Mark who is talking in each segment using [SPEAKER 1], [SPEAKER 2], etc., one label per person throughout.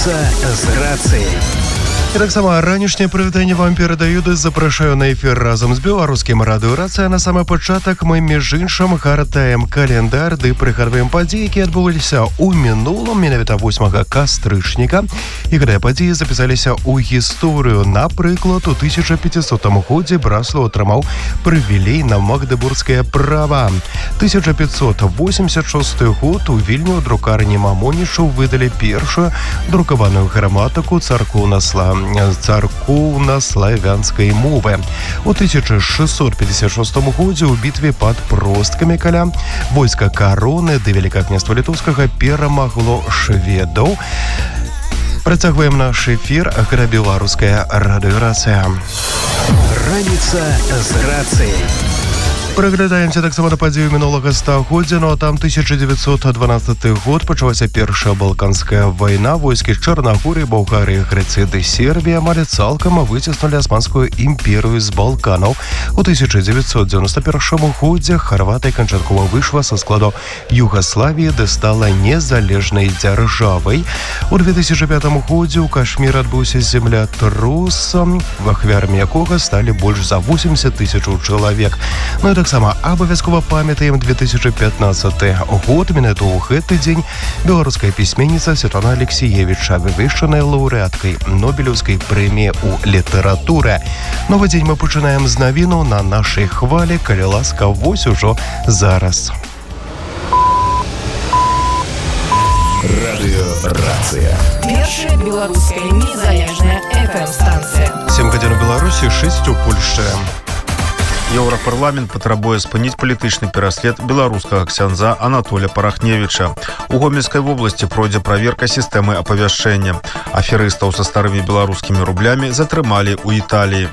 [SPEAKER 1] Раніца з рацыяй. І таксама ранішняе прывітанне вам перадаю, запрашаю на эфір разам з беларускім радыё «Рацыя». На самы пачатак мы, між іншым, гартаем календар ды прыгадваем падзеі, якія адбыліся ў мінулым, менавіта 8 кастрычніка. І гэтыя падзеі запісаліся ў гісторыю. Напрыклад, у 1500 годзе Браслаў атрымаў прывілей на магдебургскае права. 1586 год у Вільню друкарні Мамонішаў выдалі першую друкаваную граматыку царкоўна-славянскай мовы. У 1656 годзе ў бітве пад Просткамі каля войска кароны ды Вялікага княства літоўскага перамагло шведаў. Працягваем наш эфір. Гэта беларуская радыё «Рацыя».
[SPEAKER 2] Раніца з рацыяй.
[SPEAKER 1] Праглядаемся таксама на падзею мінулага стагоддзя, а там 1912 год пачалася першая балканская вайна. Войскі Чарнагорыі, Балгарыі, Грэцыі ды Сербіі амаль цалкам выціснулі Асманскую імперыю з Балканаў. У 1991 годзе Харватыя канчаткова выйшла са складу Югаславіі ды стала незалежнай дзяржавай. У 2005 годзе ў Кашмір адбыўся землятрус, ахвярамі якога сталі больш за 80 тысячаў чалавек. Таксама абавязкова памятаем 2015 год. Менавіта ў гэты дзень беларуская пісьменніца Святлана Алексіевіча вывешчаная лаўрэаткай Нобелеўскай прэміі ў літаратуры. Новы дзень мы пачынаем з навіну на нашай хвалі. Калі ласка, вось ужо зараз.
[SPEAKER 2] Радыё «Рацыя».
[SPEAKER 3] Першая беларуская незалежная FM-станцыя.
[SPEAKER 1] 7 гадзін у Беларусі, 6 у Польшчы.
[SPEAKER 4] Еўрапарламент патрабуе спыніць палітычны пераслед беларускага ксяндза Анатоля Парахневіча. У Гомельскай вобласці пройдзе праверка сістэмы апавяшчэння. Аферыстаў са старымі беларускімі рублямі затрымалі ў Італіі.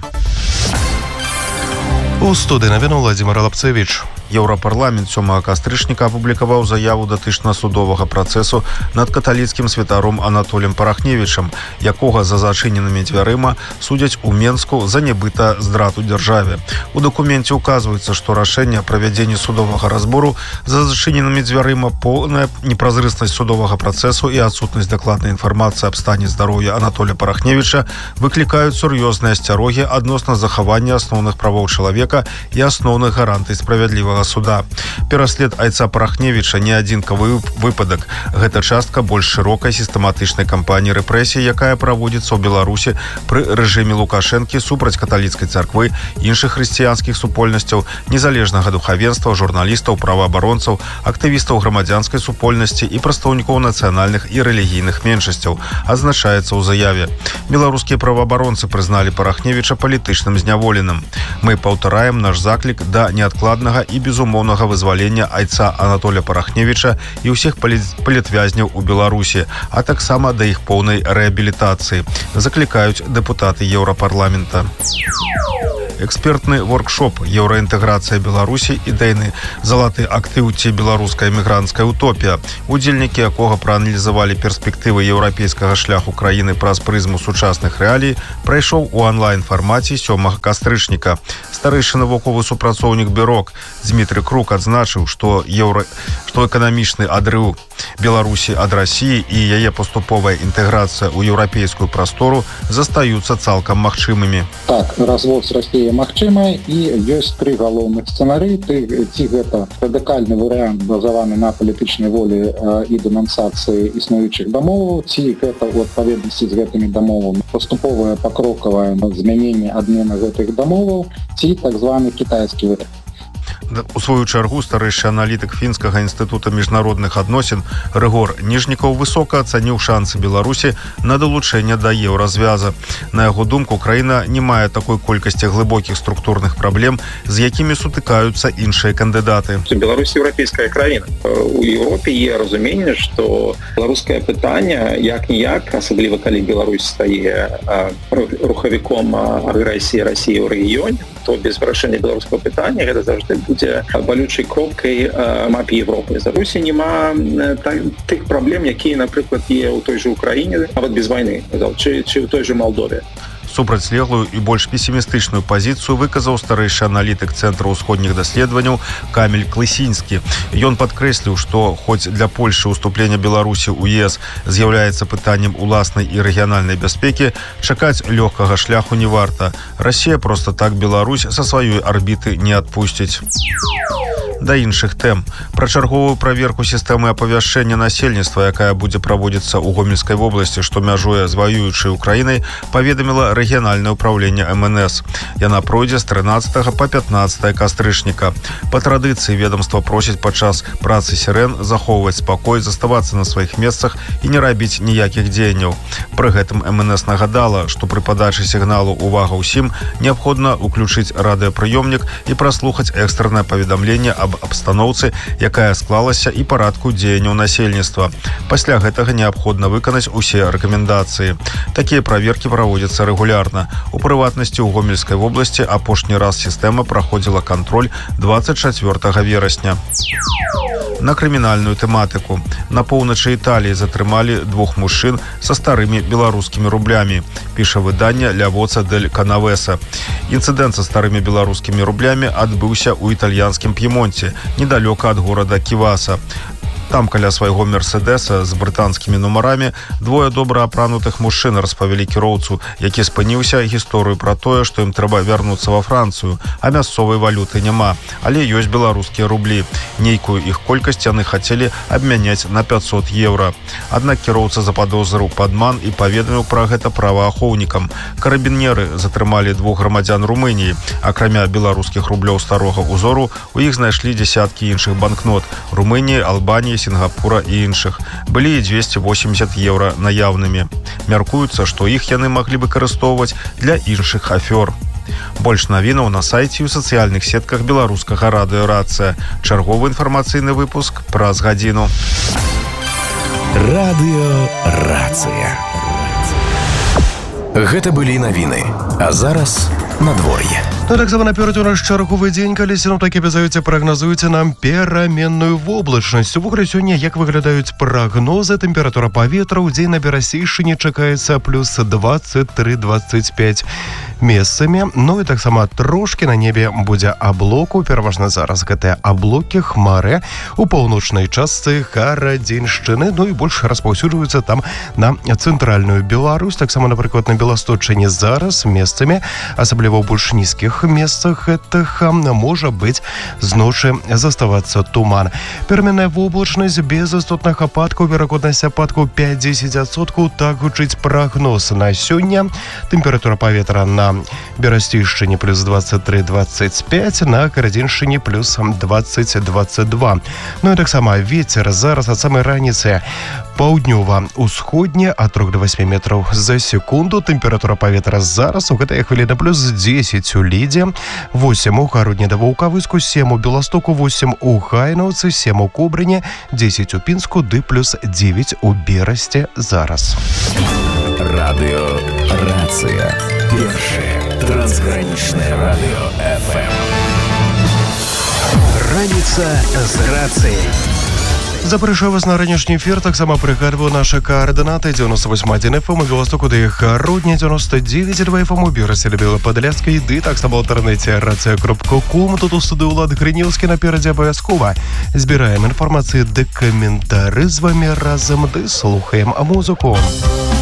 [SPEAKER 1] У студыі навіну Владзімир Лапцевіч.
[SPEAKER 4] Еўрапарламент 7 кастрычніка апублікаваў заяву датычна судовага працэсу над каталіцкім святаром Анатолем Парахневічам, якога за зачыненымі дзвярыма судзяць у Менску за нібыта здраду дзяржаве. У дакуменце указваецца, што рашэнне о правядзенні судовага разбору за зачыненымі дзвярыма, поўная непразрыстасць судовага працэсу і адсутнасць дакладнай інфармацыі аб стане здароўя Анатоля Парахневіча выклікаюць сур'ёзныя асцярогі адносна захавання асноўных правоў чалавека і асноўных гарантый справядлівага суда. Пераслед айца Парахневіча не адзінкавы выпадак. Гэта частка больш шырокай сістэматычнай кампаніі рэпрэсій, якая праводзіцца ў Беларусі пры рэжыме Лукашэнкі супраць каталіцкай царквы, іншых хрысціянскіх супольнасцяў, незалежнага духавенства, журналістаў, праваабаронцаў, актывістаў грамадзянскай супольнасці і прадстаўнікоў нацыянальных і рэлігійных меншасцяў, адзначаецца ў заяве. Беларускія праваабаронцы прызналі Парахневіча палітычным зняволеным. Мы паўтараем наш заклік да неадкладнага і безумоўнага вызвалення айца Анатоля Парахневіча і ўсіх палітвязняў у Беларусі, а таксама да іх поўнай рэабілітацыі, заклікаюць дэпутаты Еўрапарламента. Экспертны воркшоп «Еўраінтэграцыя Беларусі. Ідэйны залаты актыў ці беларуская эмігранцкая утопія», удзельнікі якога прааналізавалі перспектывы еўрапейскага шляху краіны праз прызму сучасных рэалій, прайшоў у онлайн-фармаце 7 кастрычніка. Старэйшы навуковы супрацоўнік бюро Дмітрый Крук адзначыў, што эканамічны адрыў Беларусі ад Расіі і яе паступовая інтэграцыя ў еўрапейскую прастору застаюцца цалкам магчымымі.
[SPEAKER 5] Так, развод з Расіяй магчымая і ёсць 3 галоўных сцэнарыі. Ці гэта радыкальны варыянт базаваны на палітычнай волі і дэнансацыі існуючых дамоваў, ці гэта у адпаведнасці з гэтымі дамовамі паступовае пакрокавае змяненне адмена гэтых дамоваў, ці так званы кітайскі варыянт.
[SPEAKER 4] У сваю чаргу старэйшы аналітык фінскага інстытута міжнародных адносін Рыгор Ніжнікаў высока ацаніў шансы Беларусі на далучэнне да еўразвяза. На яго думку, краіна не мае такой колькасці глыбокіх структурных праблем, з якімі сутыкаюцца іншыя кандыдаты.
[SPEAKER 6] Беларусь еўрапейская краіна. У Еўропе є разуменне, што беларускае пытанне як-ніяк, асабліва калі Беларусь стае рухавіком агрэсіі Расіі ў рэгіёне, то без вырашэння беларускага пытання гэта заўжды будзе балючай кропкай мапе Европы. За Русі няма тых праблем, якія, напрыклад, є ў той же Украіне, нават без вайны, ці ў той же Молдове.
[SPEAKER 4] Супрацьлеглую і больш песімістычную пазіцыю выказаў старэйшы аналітык Цэнтра ўсходніх даследаванняў Каміль Клысінскі. Ён падкрэсліў, што хоць для Польшы ўступлення Беларусі ў ЕС з'яўляецца пытаннем уласнай і рэгіянальнай бяспекі, чакаць лёгкага шляху не варта. Расія проста так Беларусь са сваёй арбіты не адпусціць. Да іншых тэм. Пра чарговую праверку сістэмы апавяшчэння насельніцтва, якая будзе праводзіцца ў Гомельскай вобласці, што мяжуе з ваюючай Украінай, паведаміла рэгіянальнае ўпраўленне МНС. Яна пройдзе з 13 па 15 кастрычніка. Па традыцыі ведомства просіць падчас працы сірэн захоўваць спакой, заставацца на сваіх месцах і не рабіць ніякіх дзеянняў. Пры гэтым МНС нагадала, што пры падачы сігналу «Увага ўсім» неабходна ўключыць радыёпрыёмнік і праслухаць экстраннае паведамленне аб абстаноўцы, якая склалася і парадку дзеянняў насельніцтва. Пасля гэтага неабходна выканаць усе рэкамендацыі. Такія праверкі праводзяцца рэгулярна. У прыватнасці ў Гомельскай вобласці апошні раз сістэма праходзіла кантроль 24 верасня. На крымінальную тэматыку. На поўначы Італіі затрымалі 2 мужчын са старымі беларускімі рублямі, піша выданне «Ля Воца дель Канавеса». Інцыдэнт са старымі беларускімі рублямі адбыўся ў італьянскім П'емонце, недалёка ад горада Ківаса. Там каля свайго мерседеса з брытанскімі нумарамі двое добра апранутых мужчын распавялі кіроўцу, які спыніўся, гісторыю пра тое, што ім трэба вярнуцца ва Францыю, а мясцовай валюты няма, але ёсць беларускія рублі. Нейкую іх колькасць яны хацелі абмяняць на 500 еўра. Аднак кіроўца западозрыў падман і паведаміў пра гэта праваахоўнікам. Карабінеры затрымалі 2 грамадзян Румыніі. Акрамя беларускіх рублёў старога ўзору, у іх знайшлі дзесяткі іншых банкнот Румыніі, Албаніі, Сінгапура і іншых. Былі і 280 еўра наяўнымі. Мяркуецца, што іх яны маглі выкарыстоўваць для іншых афёр. Больш навінаў на сайце і ў сацыяльных сетках беларускага радыё «Рацыя». Чарговы інфармацыйны выпуск праз гадзіну.
[SPEAKER 2] Радыё «Рацыя». Гэта былі навіны. А зараз надвор'е.
[SPEAKER 1] Ну, таксама наперадзе у нас чарговы дзень, калі сіноптыкі абяцаюць і прагназуюць нам пераменную воблачнасць. Увогуле сёння, як выглядаюць прагнозы, тэмпература паветра ў дзень на Берасейшчыне чакаецца плюс 23-25 месцамі. Ну і таксама трошкі на небе будзе аблоку. Пераважна зараз гэтыя аблокі, хмары у паўночнай частцы Гарадзеншчыны. Ну і больш распаўсюджваюцца там на цэнтральную Беларусь. Таксама, напрыклад, на Беласточчыне зараз месцамі, асабліва ў больш нізкіх месцах гэтых можа быць з ночы заставацца туман. Пераменная воблачнасць без істотных ападкаў, верагоднасць ападкаў 5-10%. Так гучыць прагноз на сёння. Тэмпература паветра на Берасейшчыне плюс 23-25, на Гарадзеншчыне плюс 20-22. Ну і таксама вецер зараз ад самай раніцы паўднёва-ўсходні ад 3 до 8 метраў за секунду. Тэмпература паветра зараз у гэтыя хвіліны плюс 10 у Лідзе, 8 у Гародні да Ваўкавыску, 7 у Беластоку, 8 у Гайнаўцы, 7 у Кобрыне, 10 у Пінску ды плюс 9 у Берасці зараз.
[SPEAKER 2] Радыё «Рацыя». Першае трансгранічнае радыё ФМ. Раніца з рацыяй.
[SPEAKER 1] Запрашаю вас на ранішні ефір. Таксама прыгадваю нашы координаты 98.1 FM у Беластоку ды Гародні, 99.2 FM у Берасці ды Белападляцкай, ды таксама ў інтэрнэце рацыя.ком. Тут у студыі Ўлад Грынеўскі, наперадзе абавязкова збіраем інфармацыю ды каментары з вамі разам ды слухаем музыку.